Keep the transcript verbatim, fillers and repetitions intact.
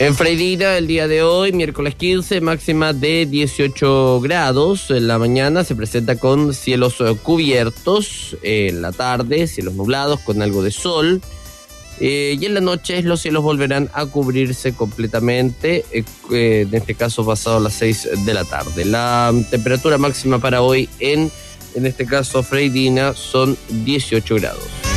En Freirina, el día de hoy, miércoles quince, máxima de dieciocho grados. En la mañana se presenta con cielos cubiertos. En la tarde, cielos nublados con algo de sol. Eh, y en la noche los cielos volverán a cubrirse completamente, eh, eh, en este caso pasado las seis de la tarde. La temperatura máxima para hoy en, en este caso Freirina, son dieciocho grados.